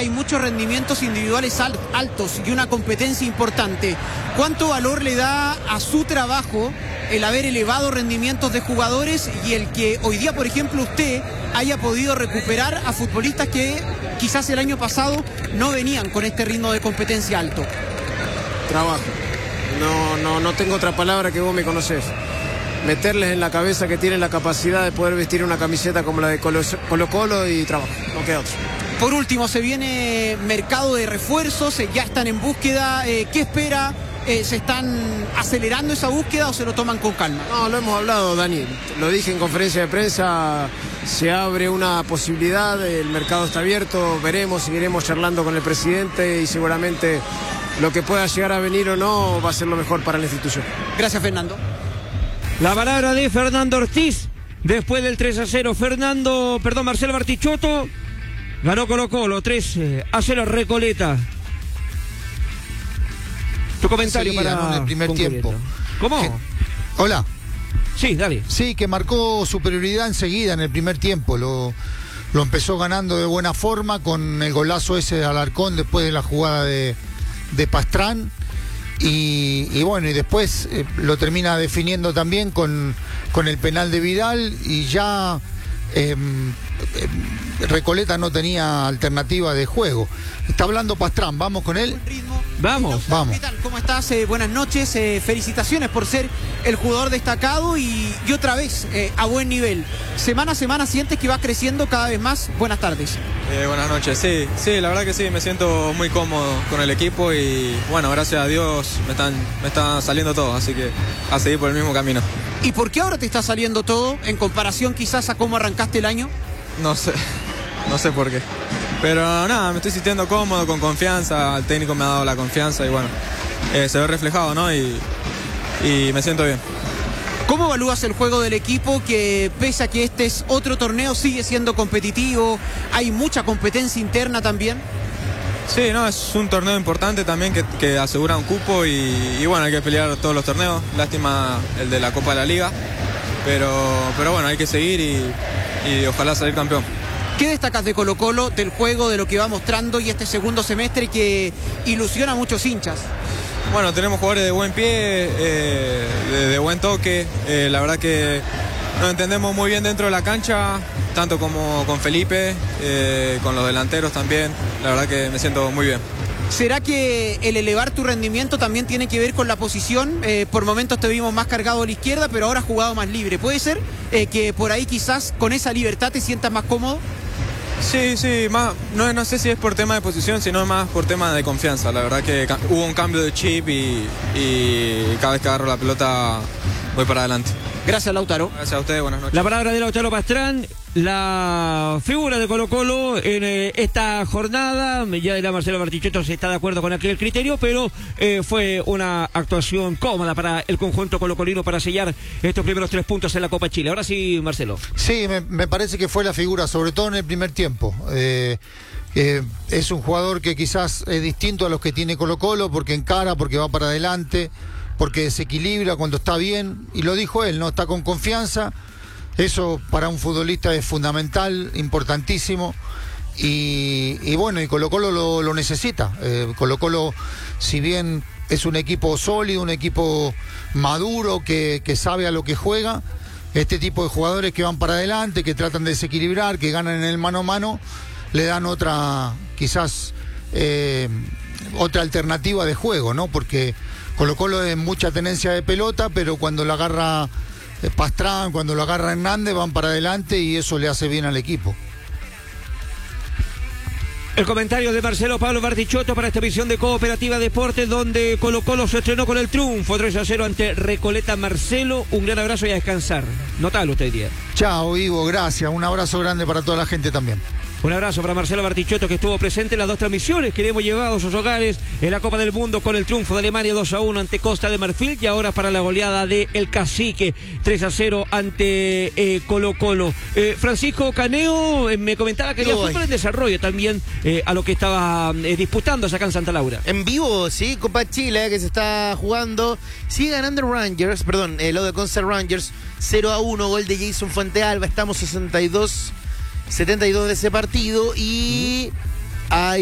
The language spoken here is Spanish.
hay muchos rendimientos individuales altos y una competencia importante. ¿Cuánto valor le da a su trabajo el haber elevado rendimientos de jugadores y el que hoy día, por ejemplo, usted haya podido recuperar a futbolistas que quizás el año pasado no venían con este ritmo de competencia alto? Trabajo. No tengo otra palabra, que vos me conocés. Meterles en la cabeza que tienen la capacidad de poder vestir una camiseta como la de Colo-Colo y trabajo. No queda otro. Por último, se viene mercado de refuerzos, ya están en búsqueda. ¿Qué espera? ¿Se están acelerando esa búsqueda o se lo toman con calma? No, lo hemos hablado, Dani. Lo dije en conferencia de prensa. Se abre una posibilidad, el mercado está abierto, veremos, seguiremos charlando con el presidente y seguramente lo que pueda llegar a venir o no va a ser lo mejor para la institución. Gracias, Fernando. La palabra de Fernando Ortiz después del 3-0. Marcelo Bartichotto ganó Colo-Colo 3-0 Recoleta. Tu comentario para en el primer tiempo. ¿Cómo? Hola. Sí, dale. Sí, que marcó superioridad enseguida en el primer tiempo. Lo empezó ganando de buena forma con el golazo ese de Alarcón después de la jugada de Pastrán. Y bueno, y después lo termina definiendo también con el penal de Vidal y ya Recoleta no tenía alternativa de juego. Está hablando Pastrán, ¿vamos con él? Vamos. ¿Qué tal? ¿Cómo estás? Buenas noches, felicitaciones por ser el jugador destacado y otra vez a buen nivel. Semana a semana sientes que va creciendo cada vez más. Buenas tardes. Buenas noches, sí, la verdad que sí, me siento muy cómodo con el equipo y bueno, gracias a Dios me está saliendo todo, así que a seguir por el mismo camino. ¿Y por qué ahora te está saliendo todo en comparación quizás a cómo arrancaste el año? No sé por qué. Pero nada, me estoy sintiendo cómodo, con confianza, el técnico me ha dado la confianza y bueno, se ve reflejado, ¿no? Y me siento bien. ¿Cómo evalúas el juego del equipo que pese a que este es otro torneo sigue siendo competitivo? Hay mucha competencia interna también. Sí, no, es un torneo importante también que asegura un cupo y bueno, hay que pelear todos los torneos. Lástima el de la Copa de la Liga, pero bueno, hay que seguir y ojalá salir campeón. ¿Qué destacas de Colo-Colo, del juego, de lo que va mostrando y este segundo semestre que ilusiona a muchos hinchas? Bueno, tenemos jugadores de buen pie, de buen toque. La verdad que nos entendemos muy bien dentro de la cancha, tanto como con Felipe, con los delanteros también. La verdad que me siento muy bien. ¿Será que el elevar tu rendimiento también tiene que ver con la posición? Por momentos te vimos más cargado a la izquierda, pero ahora has jugado más libre. ¿Puede ser que por ahí quizás con esa libertad te sientas más cómodo? Sí, no sé si es por tema de posición, sino más por tema de confianza. La verdad que hubo un cambio de chip y cada vez que agarro la pelota voy para adelante. Gracias, Lautaro. Gracias a ustedes, buenas noches. La palabra de Lautaro Pastrán, la figura de Colo-Colo en esta jornada. Ya dirá Marcelo Bartichotto si está de acuerdo con aquel criterio, pero fue una actuación cómoda para el conjunto colocolino para sellar estos primeros 3 puntos en la Copa Chile. Ahora sí, Marcelo. Sí, me parece que fue la figura, sobre todo en el primer tiempo. Es un jugador que quizás es distinto a los que tiene Colo-Colo, porque encara, porque va para adelante, porque desequilibra cuando está bien, y lo dijo él, ¿no? Está con confianza. Eso para un futbolista es fundamental, importantísimo. Y bueno, y Colo-Colo lo necesita. Colo-Colo, si bien es un equipo sólido, un equipo maduro, que sabe a lo que juega, este tipo de jugadores que van para adelante, que tratan de desequilibrar, que ganan en el mano a mano, le dan otra, quizás, otra alternativa de juego, ¿no? Porque Colo-Colo es mucha tenencia de pelota, pero cuando lo agarra Pastrán, cuando lo agarra Hernández, van para adelante y eso le hace bien al equipo. El comentario de Marcelo Pablo Bartichotto para esta edición de Cooperativa Deportes, donde Colo-Colo se estrenó con el triunfo 3-0 ante Recoleta. Marcelo, un gran abrazo y a descansar. Notalo usted día. Chao, Ivo, gracias. Un abrazo grande para toda la gente también. Un abrazo para Marcelo Bartichotto, que estuvo presente en las 2 transmisiones que le hemos llevado a sus hogares en la Copa del Mundo con el triunfo de Alemania 2-1 ante Costa de Marfil, y ahora para la goleada de El Cacique 3-0 ante Colo-Colo. Francisco Caneo me comentaba que había fútbol en desarrollo también a lo que estaba disputándose acá en Santa Laura. En vivo, sí, Copa Chile que se está jugando. Sigue ganando Rangers, lo de Concert Rangers 0-1, gol de Jason Fuentealba. Estamos 72 de ese partido y hay